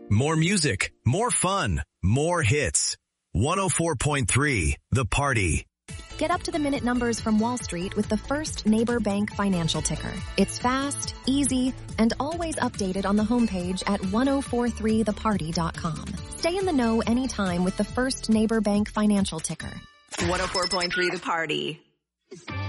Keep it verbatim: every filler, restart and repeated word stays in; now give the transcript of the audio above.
More music, more fun, more hits. one oh four point three, The Party. Get up-to-the-minute numbers from Wall Street with the First Neighbor Bank financial ticker. It's fast, easy, and always updated on the homepage at ten forty-three the party dot com. Stay in the know anytime with the First Neighbor Bank financial ticker. one oh four point three The Party.